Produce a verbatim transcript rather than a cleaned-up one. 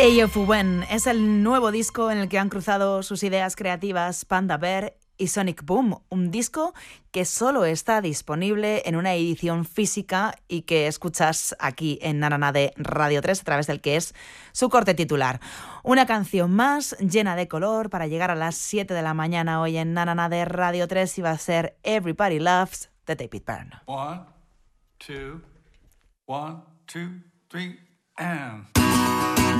A of When es el nuevo disco en el que han cruzado sus ideas creativas Panda Bear y Sonic Boom, un disco que solo está disponible en una edición física y que escuchas aquí en Nanana de Radio tres a través del que es su corte titular. Una canción más llena de color para llegar a las siete de la mañana hoy en Nanana de Radio tres y va a ser Everybody Loves de David Byrne. One, two, one, two, three, and...